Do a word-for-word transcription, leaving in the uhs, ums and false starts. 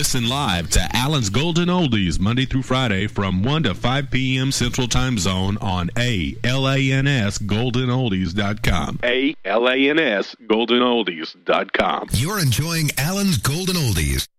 Listen live to Alan's Golden Oldies Monday through Friday from one to five p.m. Central Time Zone on A L A N S golden oldies dot com. A L A N S golden oldies dot com. You're enjoying Alan's Golden Oldies.